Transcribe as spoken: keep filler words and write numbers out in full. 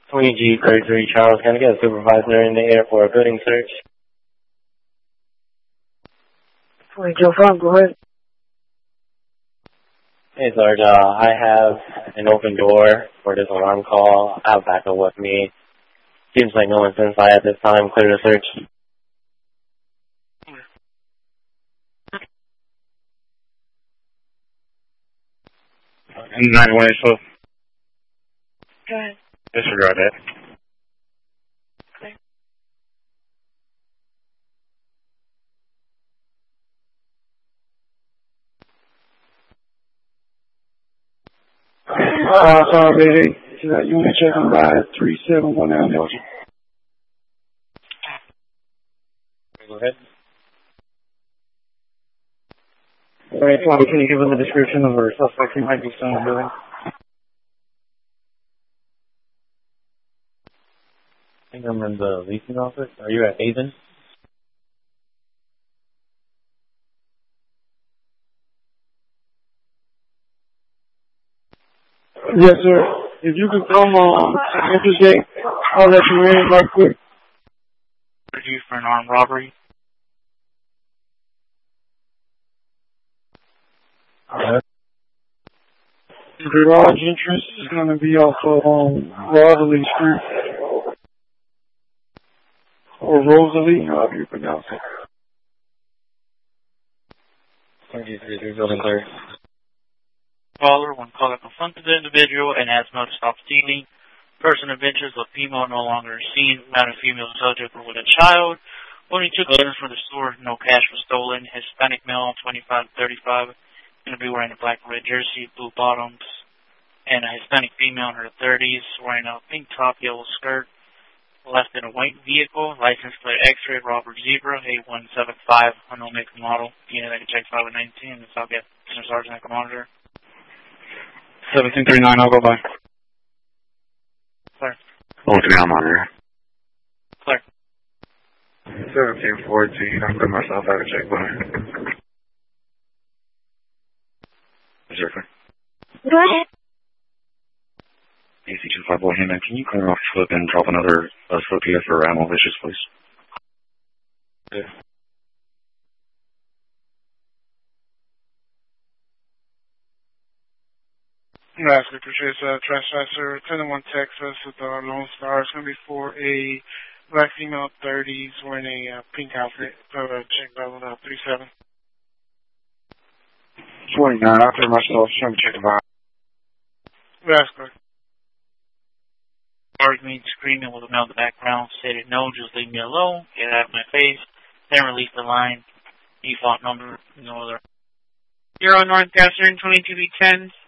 twenty G thirty-three Charles, can I get a supervisor in the air for a building search? twenty Joe five, go ahead. Hey, Sarge, uh, I have an open door for this alarm call. I have backup with me. Seems like no one's inside at this time. Clear the search. nine one eight four. Go ahead. Disregard that. Uh, sorry, baby. You want to check on ride three seven one nine Belgium. Go ahead. Alright, Bobby, can you give us a description of our suspect who might be still in the building? I think I'm in the leasing office. Are you at Haven? Yes, sir. If you could come on Interstate, I'll let you in right quick. Are you for an armed robbery? Uh, The garage entrance is going to be off of um, Rosalie Street. Or Rosalie, however you pronounce it. twenty thirty-three building clear. Caller, one caller confronted the individual and asked no to stop stealing. Person of interest, a female no longer seen. Not a female subject or with a child. Only took items from the store. No cash was stolen. Hispanic male, twenty-five to thirty-five. Going to be wearing a black and red jersey, blue bottoms. And a Hispanic female in her thirties, wearing a pink top, yellow skirt. Left in a white vehicle. License plate X-ray, Robert Zebra, eight one seven five. Unknown make and model. Unit I can check five and nineteen. This I'll get Sergeant I can monitor. seventeen thirty-nine, I'll go by. Clear. Oh, three, I'm monitor. Clear. seventeen fourteen, I'm putting myself out of check by. Zero. Go ahead. A C two five four, hey man, can you clear off foot and drop another uh, foot P F for ammo vicious, please? Yeah. Last week, Patricia, uh, trespasser, ten one Texas with uh, Lone Star. It's going to be for a black female thirties wearing a uh, pink outfit. So, uh, check level uh, three seven. twenty-nine, after myself, show me check the vibe. Last week. Arguing, screaming with a male in the background. Stated no, just leave me alone. Get out of my face. Then release the line. Default number, no other. Zero North Gasoline twenty-two B ten.